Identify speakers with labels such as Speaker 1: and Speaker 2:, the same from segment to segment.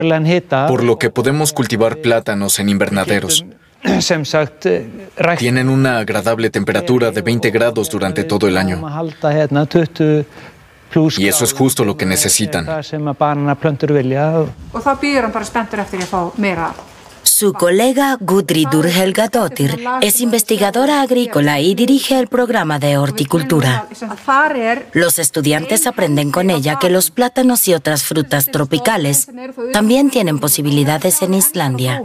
Speaker 1: por lo que podemos cultivar plátanos en invernaderos. Tienen una agradable temperatura de 20 grados durante todo el año. Y eso es justo lo que necesitan.
Speaker 2: Su colega Guðríður Helgadóttir es investigadora agrícola y dirige el programa de horticultura. Los estudiantes aprenden con ella que los plátanos y otras frutas tropicales también tienen posibilidades en Islandia.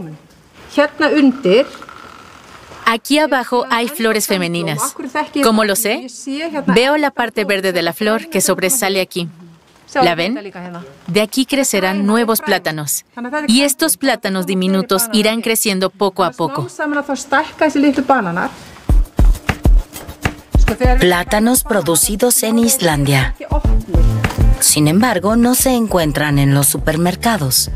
Speaker 3: Aquí abajo hay flores femeninas. ¿Cómo lo sé? Veo la parte verde de la flor que sobresale aquí. ¿La ven? De aquí crecerán nuevos plátanos. Y estos plátanos diminutos irán creciendo poco a poco.
Speaker 2: Plátanos producidos en Islandia. Sin embargo, no se encuentran en los supermercados.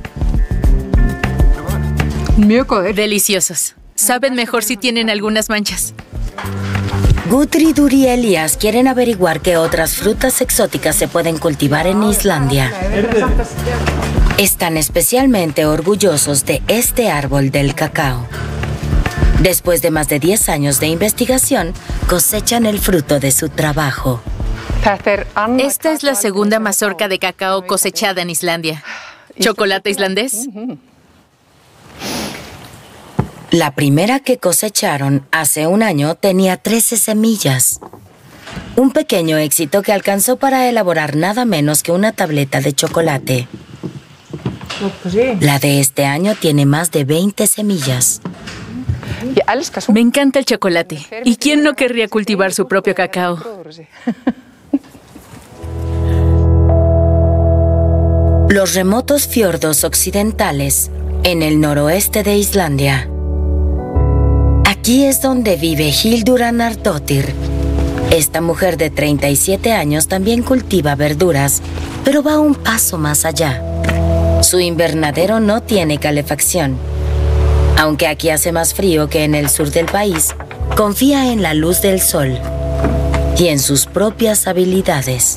Speaker 3: Deliciosos. Saben mejor si tienen algunas manchas.
Speaker 2: Guðríður y Elías quieren averiguar qué otras frutas exóticas se pueden cultivar en Islandia. Están especialmente orgullosos de este árbol del cacao. Después de más de 10 años de investigación, cosechan el fruto de su trabajo.
Speaker 3: Esta es la segunda mazorca de cacao cosechada en Islandia. ¿Chocolate islandés?
Speaker 2: La primera que cosecharon hace un año tenía 13 semillas. Un pequeño éxito que alcanzó para elaborar nada menos que una tableta de chocolate. La de este año tiene más de 20 semillas.
Speaker 3: Me encanta el chocolate. ¿Y quién no querría cultivar su propio cacao?
Speaker 2: Los remotos fiordos occidentales, en el noroeste de Islandia. Aquí es donde vive Hildur Arnardóttir. Esta mujer de 37 años también cultiva verduras, pero va un paso más allá. Su invernadero no tiene calefacción. Aunque aquí hace más frío que en el sur del país, confía en la luz del sol y en sus propias habilidades.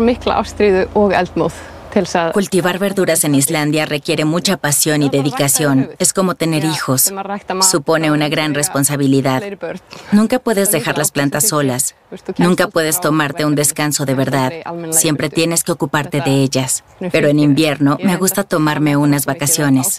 Speaker 4: Cultivar verduras en Islandia requiere mucha pasión y dedicación. Es como tener hijos. Supone una gran responsabilidad. Nunca puedes dejar las plantas solas. Nunca puedes tomarte un descanso de verdad. Siempre tienes que ocuparte de ellas. Pero en invierno me gusta tomarme unas vacaciones.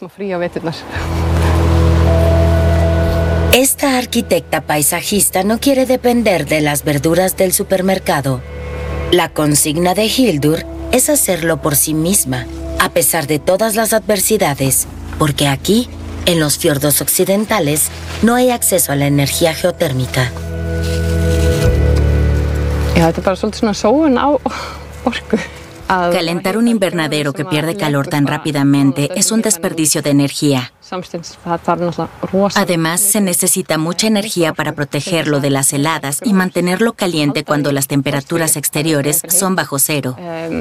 Speaker 2: Esta arquitecta paisajista no quiere depender de las verduras del supermercado. La consigna de Hildur es hacerlo por sí misma, a pesar de todas las adversidades, porque aquí, en los fiordos occidentales, no hay acceso a la energía geotérmica.
Speaker 4: Calentar un invernadero que pierde calor tan rápidamente es un desperdicio de energía. Además, se necesita mucha energía para protegerlo de las heladas y mantenerlo caliente cuando las temperaturas exteriores son bajo cero.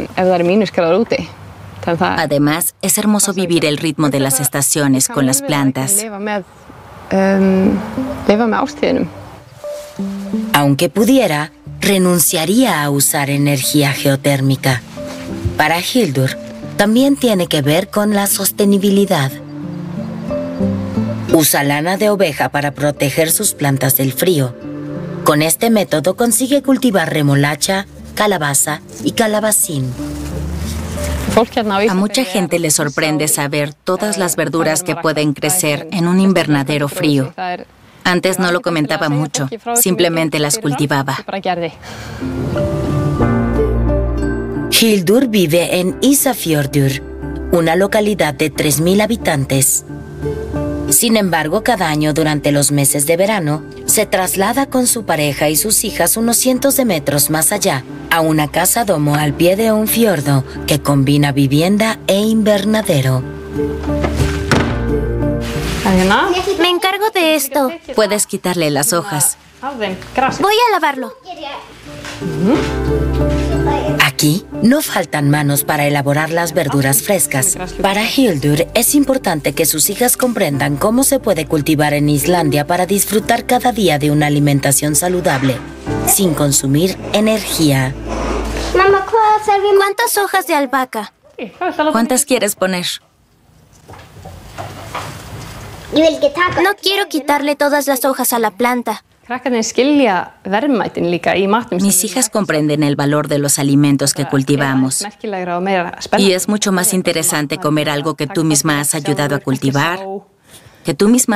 Speaker 4: Además, es hermoso vivir el ritmo de las estaciones con las plantas.
Speaker 2: Aunque pudiera, renunciaría a usar energía geotérmica. Para Hildur, también tiene que ver con la sostenibilidad. Usa lana de oveja para proteger sus plantas del frío. Con este método consigue cultivar remolacha, calabaza y calabacín.
Speaker 4: A mucha gente le sorprende saber todas las verduras que pueden crecer en un invernadero frío. Antes no lo comentaba mucho, simplemente las cultivaba.
Speaker 2: Hildur vive en Ísafjörður, una localidad de 3.000 habitantes. Sin embargo, cada año durante los meses de verano, se traslada con su pareja y sus hijas unos cientos de metros más allá, a una casa domo al pie de un fiordo que combina vivienda e invernadero.
Speaker 5: Me encargo de esto.
Speaker 4: Puedes quitarle las hojas.
Speaker 5: Voy a lavarlo.
Speaker 2: Aquí no faltan manos para elaborar las verduras frescas. Para Hildur es importante que sus hijas comprendan cómo se puede cultivar en Islandia para disfrutar cada día de una alimentación saludable, sin consumir energía.
Speaker 5: Mamá, ¿cuántas hojas de albahaca?
Speaker 4: ¿Cuántas quieres poner?
Speaker 5: No quiero quitarle todas las hojas a la planta.
Speaker 4: Mis hijas comprenden el valor de los alimentos que cultivamos. Y es mucho más interesante comer algo que tú misma has ayudado a cultivar, que tú misma